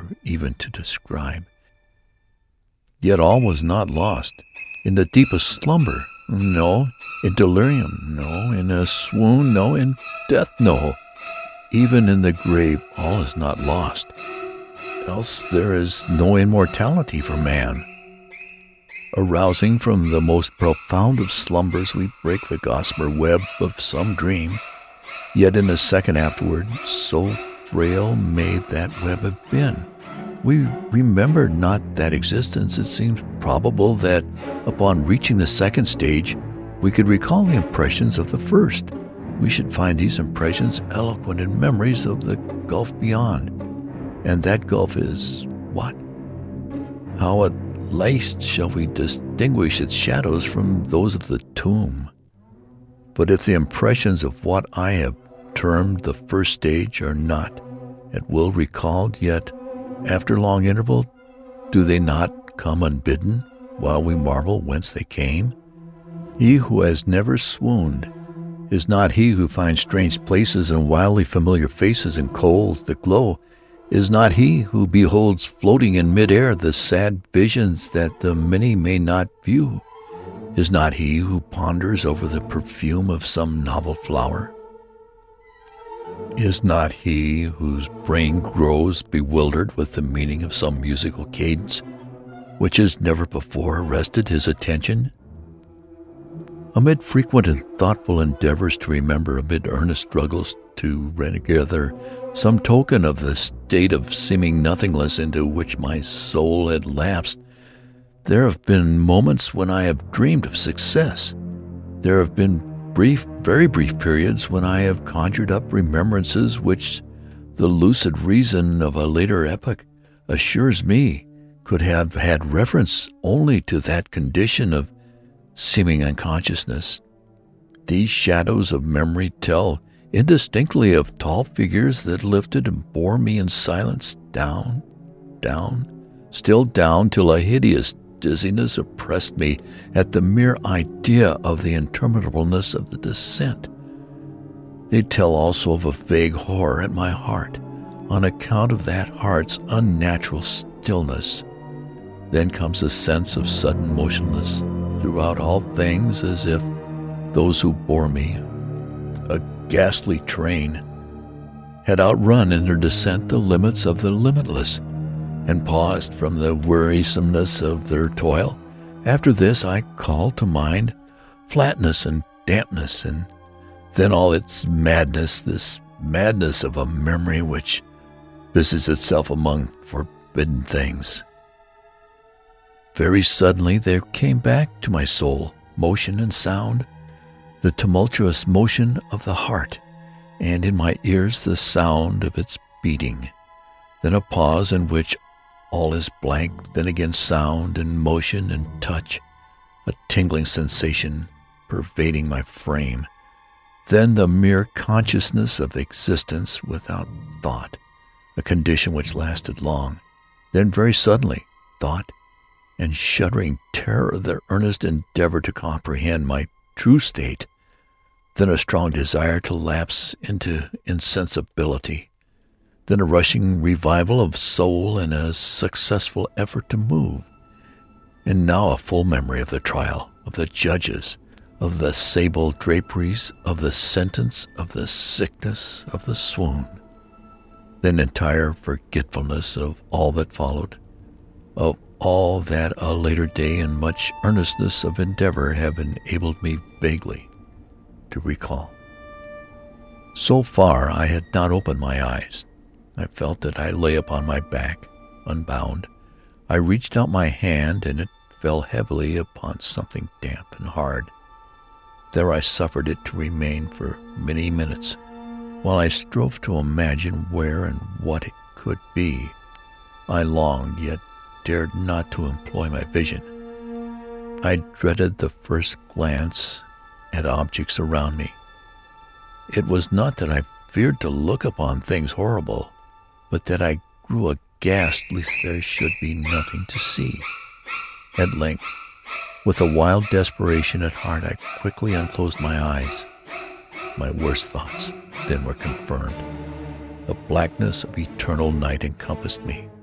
even to describe. Yet all was not lost. In the deepest slumber, no. In delirium, no. In a swoon, no. In death, no. Even in the grave all is not lost. Else there is no immortality for man. Arousing from the most profound of slumbers, we break the gossamer web of some dream. Yet in a second afterward, so frail may that web have been, we remember not that existence. It seems probable that upon reaching the second stage, we could recall the impressions of the first. We should find these impressions eloquent in memories of the gulf beyond. And that gulf is what? How at least shall we distinguish its shadows from those of the tomb? But if the impressions of what I have termed the first stage are not at will recalled, yet after long interval, do they not come unbidden, while we marvel whence they came? He who has never swooned is not he who finds strange places and wildly familiar faces and coals that glow, is not he who beholds floating in mid-air the sad visions that the many may not view, is not he who ponders over the perfume of some novel flower, is not he whose brain grows bewildered with the meaning of some musical cadence which has never before arrested his attention. Amid frequent and thoughtful endeavors to remember, amid earnest struggles to gather some token of the state of seeming nothingness into which my soul had lapsed, there have been moments when I have dreamed of success. There have been brief, very brief periods when I have conjured up remembrances which the lucid reason of a later epoch assures me could have had reference only to that condition of seeming unconsciousness. These shadows of memory tell indistinctly of tall figures that lifted and bore me in silence down, still down, till a hideous dizziness oppressed me at the mere idea of the interminableness of the descent. They tell also of a vague horror at my heart, on account of that heart's unnatural stillness. Then comes a sense of sudden motionlessness throughout all things, as if those who bore me, a ghastly train, had outrun in their descent the limits of the limitless, and paused from the wearisomeness of their toil. After this I call to mind flatness and dampness, and then all its madness, this madness of a memory which busies itself among forbidden things. Very suddenly there came back to my soul motion and sound, the tumultuous motion of the heart, and in my ears the sound of its beating. Then a pause in which all is blank, then again sound and motion and touch, a tingling sensation pervading my frame. Then the mere consciousness of existence without thought, a condition which lasted long. Then very suddenly thought and shuddering terror of their earnest endeavor to comprehend my true state. Then a strong desire to lapse into insensibility. Then a rushing revival of soul and a successful effort to move. And now a full memory of the trial, of the judges, of the sable draperies, of the sentence, of the sickness, of the swoon. Then entire forgetfulness of all that followed, of all that a later day and much earnestness of endeavor have enabled me vaguely to recall. So far I had not opened my eyes. I felt that I lay upon my back, unbound. I reached out my hand, and it fell heavily upon something damp and hard. There I suffered it to remain for many minutes, while I strove to imagine where and what it could be. I longed, yet dared not to employ my vision. I dreaded the first glance at objects around me. It was not that I feared to look upon things horrible, but that I grew aghast lest there should be nothing to see. At length, with a wild desperation at heart, I quickly unclosed my eyes. My worst thoughts then were confirmed. The blackness of eternal night encompassed me.